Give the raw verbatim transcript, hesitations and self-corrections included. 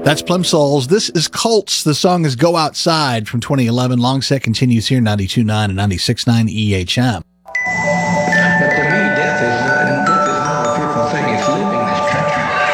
That's Plimsouls. This is Cults. The song is Go Outside from twenty eleven. Long Set continues here, ninety-two point nine and ninety-six point nine E H M.